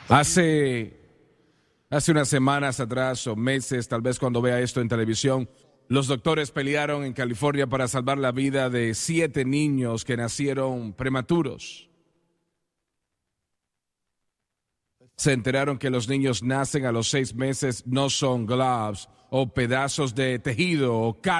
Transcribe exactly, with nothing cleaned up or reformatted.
Hace, hace unas semanas atrás o meses, tal vez cuando vea esto en televisión, los doctores pelearon en California para salvar la vida de siete niños que nacieron prematuros. Se enteraron que los niños nacen a los seis meses, no son globs o pedazos de tejido o carne.